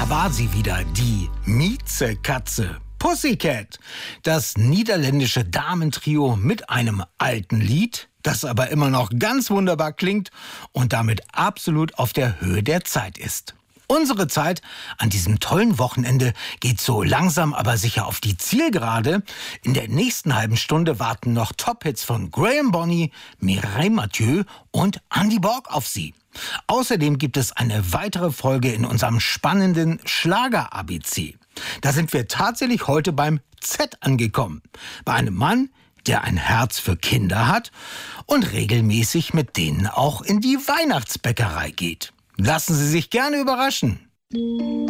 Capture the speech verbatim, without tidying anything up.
Da war sie wieder, die Miezekatze. Pussycat, das niederländische Damentrio mit einem alten Lied, das aber immer noch ganz wunderbar klingt und damit absolut auf der Höhe der Zeit ist. Unsere Zeit an diesem tollen Wochenende geht so langsam aber sicher auf die Zielgerade. In der nächsten halben Stunde warten noch Top-Hits von Graham Bonny, Mireille Mathieu und Andy Borg auf Sie. Außerdem gibt es eine weitere Folge in unserem spannenden Schlager-A B C. Da sind wir tatsächlich heute beim Z angekommen. Bei einem Mann, der ein Herz für Kinder hat und regelmäßig mit denen auch in die Weihnachtsbäckerei geht. Lassen Sie sich gerne überraschen.